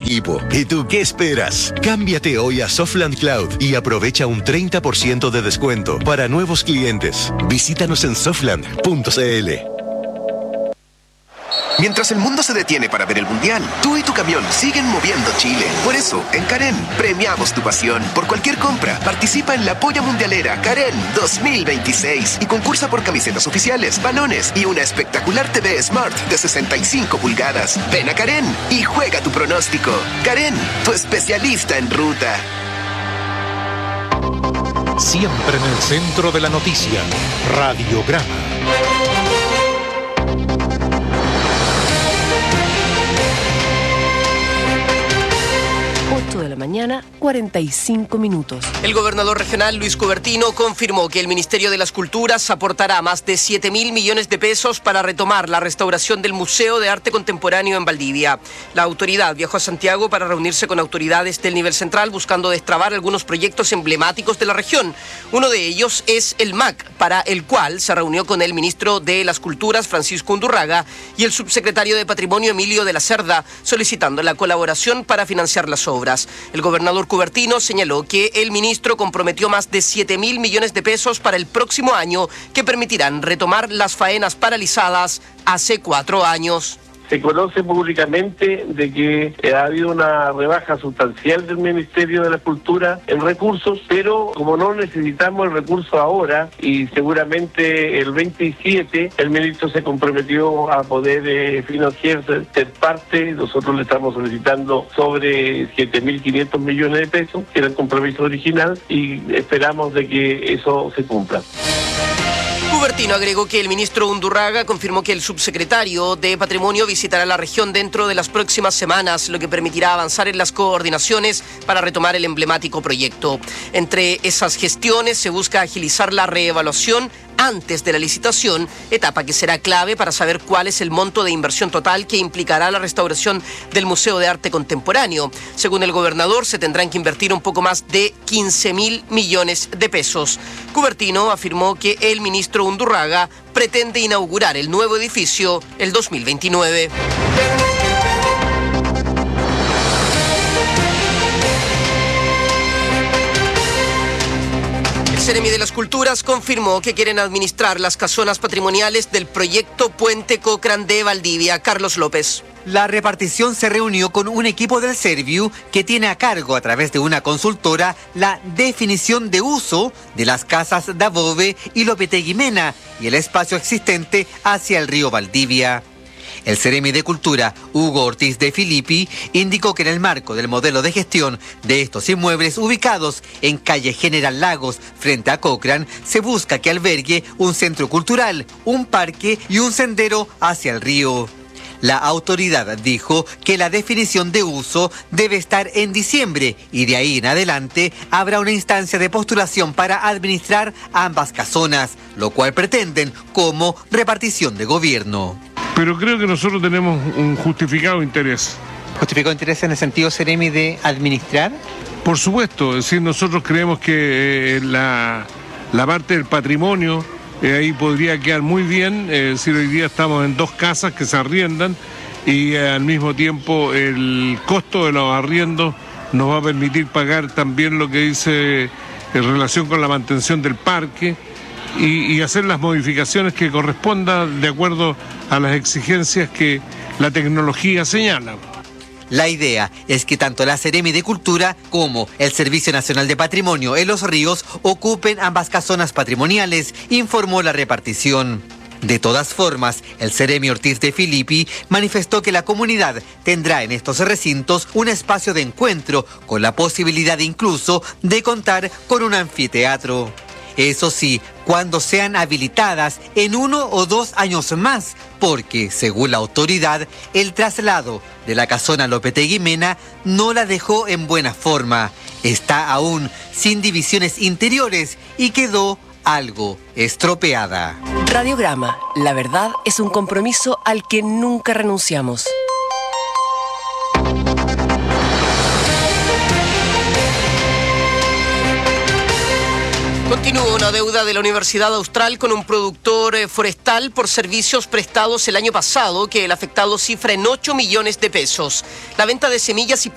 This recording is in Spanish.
equipo. ¿Y tú qué esperas? Cámbiate hoy a Softland Cloud y aprovecha un 30% de descuento para nuevos clientes. Visítanos en softland.cl. Mientras el mundo se detiene para ver el Mundial, tú y tu camión siguen moviendo Chile. Por eso, en Karen, premiamos tu pasión. Por cualquier compra, participa en la Polla Mundialera Karen 2026 y concursa por camisetas oficiales, balones y una espectacular TV Smart de 65 pulgadas. Ven a Karen y juega tu pronóstico. Karen, tu especialista en ruta. Siempre en el centro de la noticia, Radiograma. 8 de la mañana, 45 minutos. El gobernador regional Luis Cubertino confirmó que el Ministerio de las Culturas aportará más de 7.000 millones de pesos para retomar la restauración del Museo de Arte Contemporáneo en Valdivia. La autoridad viajó a Santiago para reunirse con autoridades del nivel central buscando destrabar algunos proyectos emblemáticos de la región. Uno de ellos es el MAC, para el cual se reunió con el ministro de las Culturas Francisco Undurraga y el subsecretario de Patrimonio Emilio de la Cerda, solicitando la colaboración para financiar las obras. El gobernador Cubertino señaló que el ministro comprometió más de 7.000 millones de pesos para el próximo año que permitirán retomar las faenas paralizadas hace 4 años. Se conoce públicamente de que ha habido una rebaja sustancial del Ministerio de la Cultura en recursos, pero como no necesitamos el recurso ahora y seguramente el 27 el ministro se comprometió a poder financiar ser parte. Nosotros le estamos solicitando sobre 7.500 millones de pesos, que era el compromiso original, y esperamos de que eso se cumpla. Cubertino agregó que el ministro Undurraga confirmó que el subsecretario de Patrimonio visitará la región dentro de las próximas semanas, lo que permitirá avanzar en las coordinaciones para retomar el emblemático proyecto. Entre esas gestiones se busca agilizar la reevaluación antes de la licitación, etapa que será clave para saber cuál es el monto de inversión total que implicará la restauración del Museo de Arte Contemporáneo. Según el gobernador, se tendrán que invertir un poco más de 15.000 millones de pesos. Cubertino afirmó que el ministro Undurraga pretende inaugurar el nuevo edificio el 2029. El Seremi de las Culturas confirmó que quieren administrar las casonas patrimoniales del proyecto Puente Cochrane de Valdivia. Carlos López. La repartición se reunió con un equipo del Serviu que tiene a cargo, a través de una consultora, la definición de uso de las casas Dabove y Lopetegui Mena y el espacio existente hacia el río Valdivia. El Seremi de Cultura, Hugo Ortiz de Filippi, indicó que en el marco del modelo de gestión de estos inmuebles ubicados en calle General Lagos, frente a Cochrane, se busca que albergue un centro cultural, un parque y un sendero hacia el río. La autoridad dijo que la definición de uso debe estar en diciembre y de ahí en adelante habrá una instancia de postulación para administrar ambas casonas, lo cual pretenden como repartición de gobierno. Pero creo que nosotros tenemos un justificado interés. ¿Justificado interés en el sentido, Seremi, de administrar? Por supuesto, es decir, nosotros creemos que la parte del patrimonio ahí podría quedar muy bien. Es decir, hoy día estamos en 2 casas que se arriendan y al mismo tiempo el costo de los arriendos nos va a permitir pagar también lo que dice en relación con la mantención del parque y hacer las modificaciones que correspondan de acuerdo a las exigencias que la tecnología señala. La idea es que tanto la Seremi de Cultura como el Servicio Nacional de Patrimonio en Los Ríos ocupen ambas casonas patrimoniales, informó la repartición. De todas formas, el Seremi Ortiz de Filippi manifestó que la comunidad tendrá en estos recintos un espacio de encuentro con la posibilidad incluso de contar con un anfiteatro. Eso sí, cuando sean habilitadas en 1 o 2 años más, porque, según la autoridad, el traslado de la casona Lopetegui Mena no la dejó en buena forma. Está aún sin divisiones interiores y quedó algo estropeada. Radiograma, la verdad es un compromiso al que nunca renunciamos. Continúa una deuda de la Universidad Austral con un productor forestal por servicios prestados el año pasado, que el afectado cifra en 8 millones de pesos. La venta de semillas y